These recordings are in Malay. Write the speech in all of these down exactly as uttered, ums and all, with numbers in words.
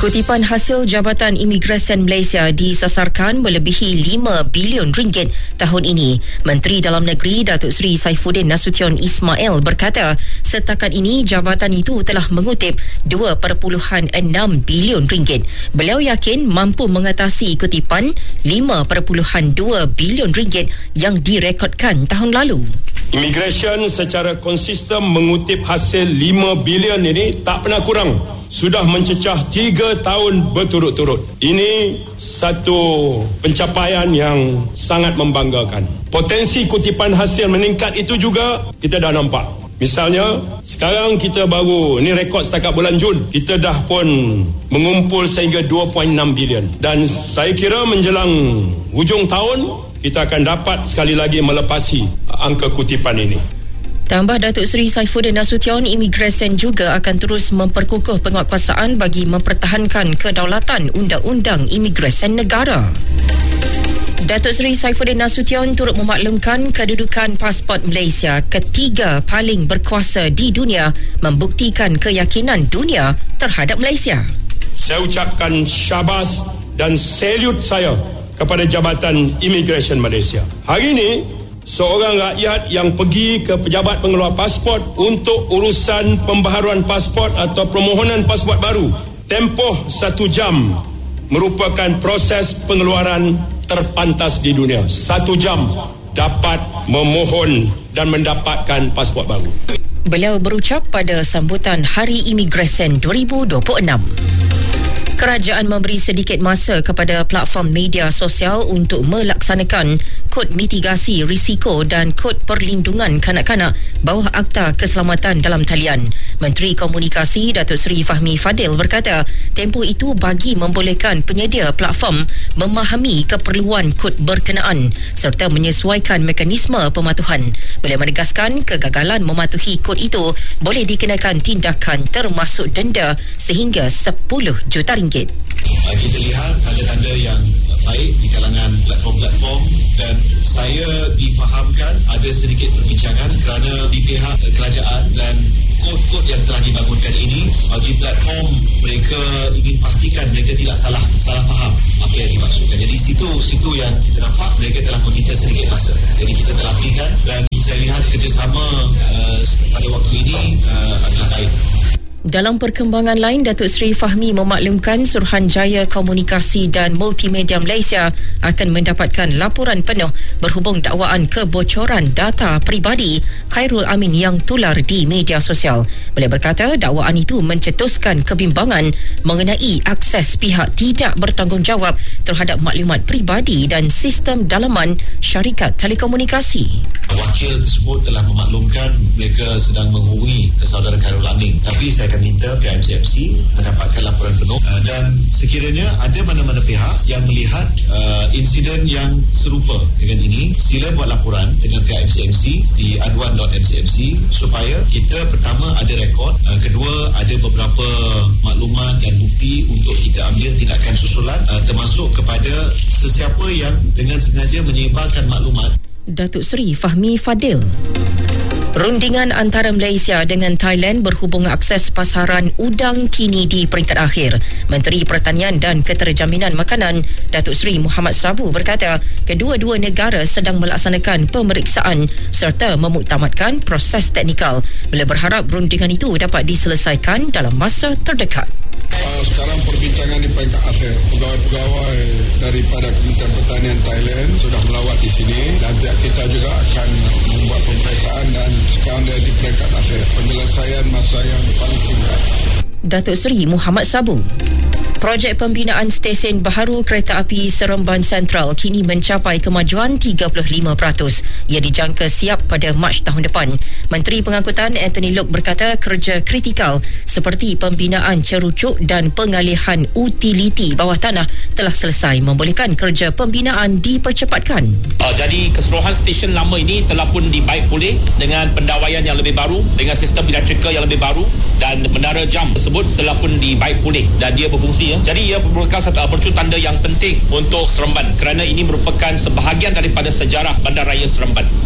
Kutipan hasil Jabatan Imigresen Malaysia disasarkan melebihi lima bilion ringgit tahun ini. Menteri Dalam Negeri Datuk Seri Saifuddin Nasution Ismail berkata, setakat ini jabatan itu telah mengutip dua perpuluhan enam bilion ringgit. Beliau yakin mampu mengatasi kutipan lima perpuluhan dua bilion ringgit yang direkodkan tahun lalu. Immigration secara konsisten mengutip hasil lima bilion ini tak pernah kurang. Sudah mencecah tiga tahun berturut-turut. Ini satu pencapaian yang sangat membanggakan. Potensi kutipan hasil meningkat itu juga kita dah nampak. Misalnya, sekarang kita baru, ini rekod setakat bulan Jun, kita dah pun mengumpul sehingga dua perpuluhan enam bilion. Dan saya kira menjelang hujung tahun, kita akan dapat sekali lagi melepasi angka kutipan ini. Tambah Datuk Seri Saifuddin Nasution, imigresen juga akan terus memperkukuh penguatkuasaan bagi mempertahankan kedaulatan undang-undang imigresen negara. Datuk Seri Saifuddin Nasution turut memaklumkan kedudukan pasport Malaysia ketiga paling berkuasa di dunia, membuktikan keyakinan dunia terhadap Malaysia. Saya ucapkan syabas dan salute saya kepada Jabatan Imigresen Malaysia. Hari ini, seorang rakyat yang pergi ke pejabat pengeluar pasport untuk urusan pembaharuan pasport atau permohonan pasport baru, tempoh satu jam merupakan proses pengeluaran terpantas di dunia. Satu jam dapat memohon dan mendapatkan pasport baru. Beliau berucap pada sambutan Hari Imigresen dua ribu dua puluh enam. Kerajaan memberi sedikit masa kepada platform media sosial untuk melaksanakan kod mitigasi risiko dan kod perlindungan kanak-kanak bawah Akta Keselamatan dalam Talian. Menteri Komunikasi Datuk Seri Fahmi Fadil berkata, tempoh itu bagi membolehkan penyedia platform memahami keperluan kod berkenaan serta menyesuaikan mekanisme pematuhan. Beliau menegaskan kegagalan mematuhi kod itu boleh dikenakan tindakan termasuk denda sehingga sepuluh juta ringgit. Kita lihat tanda-tanda yang baik di kalangan platform-platform dan saya difahamkan ada sedikit perbincangan kerana di pihak kerajaan dan kod-kod yang telah dibangunkan ini bagi platform mereka ingin pastikan mereka tidak salah salah faham apa yang dimaksudkan. Jadi situ situ yang kita nampak mereka telah meminta sedikit masa. Jadi kita telah berikan dan saya lihat kerjasama uh, pada waktu ini uh, adalah baik. Dalam perkembangan lain, Datuk Seri Fahmi memaklumkan Suruhanjaya Komunikasi dan Multimedia Malaysia akan mendapatkan laporan penuh berhubung dakwaan kebocoran data peribadi Khairul Amin yang tular di media sosial. Beliau berkata dakwaan itu mencetuskan kebimbangan mengenai akses pihak tidak bertanggungjawab terhadap maklumat peribadi dan sistem dalaman syarikat telekomunikasi. Wakil tersebut telah memaklumkan mereka sedang menghubungi saudara Khairul Amin, tapi saya akan minta P M C M C mendapatkan laporan penuh uh, dan sekiranya ada mana-mana pihak yang melihat uh, insiden yang serupa dengan ini, sila buat laporan dengan P M C M C di aduan dot m c m c supaya kita pertama ada rekod, uh, kedua ada beberapa maklumat dan bukti untuk kita ambil tindakan susulan uh, termasuk kepada sesiapa yang dengan sengaja menyebarkan maklumat. Datuk Seri Fahmi Fadil. Rundingan antara Malaysia dengan Thailand berhubung akses pasaran udang kini di peringkat akhir. Menteri Pertanian dan Keterjaminan Makanan Datuk Seri Muhammad Sabu berkata, kedua-dua negara sedang melaksanakan pemeriksaan serta memuktamadkan proses teknikal. Beliau berharap rundingan itu dapat diselesaikan dalam masa terdekat. Uh, sekarang perbincangan di peringkat akhir. Pegawai-pegawai daripada Kementerian Pertanian Thailand sudah melawat di sini dan pihak kita juga akan membuat pemeriksaan dan sekarang dia di peringkat akhir. Penyelesaian masa yang paling singkat. Datuk Seri Muhammad Sabu. Projek pembinaan stesen baharu kereta api Seremban Sentral kini mencapai kemajuan tiga puluh lima peratus. Ia dijangka siap pada Mac tahun depan. Menteri Pengangkutan Anthony Loke berkata kerja kritikal seperti pembinaan cerucuk dan pengalihan utiliti bawah tanah telah selesai, membolehkan kerja pembinaan dipercepatkan. Uh, jadi keseluruhan stesen lama ini telah pun dibaik pulih dengan pendawaian yang lebih baru, dengan sistem elektrikal yang lebih baru dan menara jam tersebut telah pun dibaik pulih dan dia berfungsi. Jadi ia merupakan satu percuma tanda yang penting untuk Seremban kerana ini merupakan sebahagian daripada sejarah Bandaraya Seremban.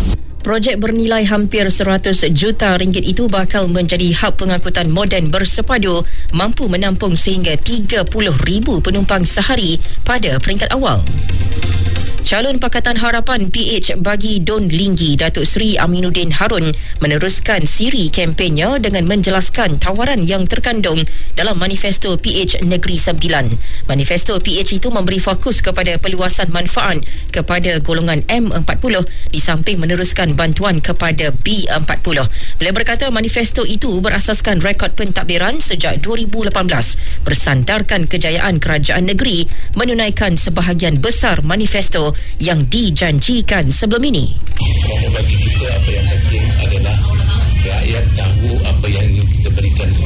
Projek bernilai hampir seratus juta ringgit itu bakal menjadi hub pengangkutan moden bersepadu mampu menampung sehingga tiga puluh ribu penumpang sehari pada peringkat awal. Calon Pakatan Harapan P H bagi Don Linggi, Datuk Seri Aminuddin Harun meneruskan siri kempennya dengan menjelaskan tawaran yang terkandung dalam Manifesto P H Negeri Sembilan. Manifesto P H itu memberi fokus kepada peluasan manfaat kepada golongan M empat puluh di samping meneruskan bantuan kepada B empat puluh. Beliau berkata manifesto itu berasaskan rekod pentadbiran sejak dua ribu lapan belas bersandarkan kejayaan kerajaan negeri menunaikan sebahagian besar manifesto yang dijanjikan sebelum ini. Bagi kita apa yang penting adalah rakyat tahu apa yang ingin kita berikan